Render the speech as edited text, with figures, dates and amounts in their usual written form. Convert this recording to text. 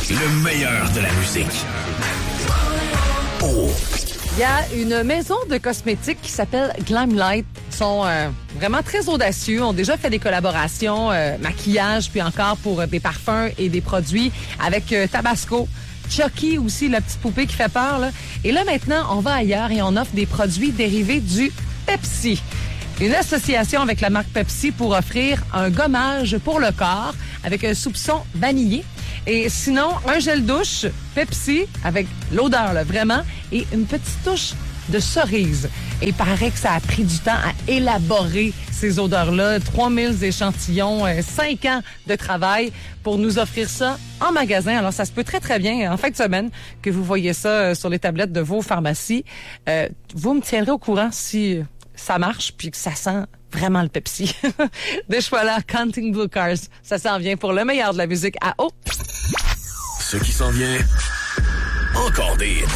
Le meilleur de la musique. Oh. Il y a une maison de cosmétiques qui s'appelle Glamlight. Ils sont vraiment très audacieux. Ont déjà fait des collaborations, maquillage, puis encore pour des parfums et des produits avec Tabasco. Chucky aussi, la petite poupée qui fait peur, là. Et là, maintenant, on va ailleurs et on offre des produits dérivés du Pepsi. Une association avec la marque Pepsi pour offrir un gommage pour le corps avec un soupçon vanillé. Et sinon, un gel douche Pepsi avec l'odeur, là, vraiment, et une petite touche de cerise. Et il paraît que ça a pris du temps à élaborer ces odeurs-là. 3000 échantillons, 5 ans de travail pour nous offrir ça en magasin. Alors, ça se peut très, très bien en fin de semaine que vous voyez ça sur les tablettes de vos pharmacies. Vous me tiendrez au courant si ça marche puis que ça sent vraiment le Pepsi. De choix là, Counting Blue Cars. Ça s'en vient pour le meilleur de la musique à eau. Ce qui s'en vient, encore des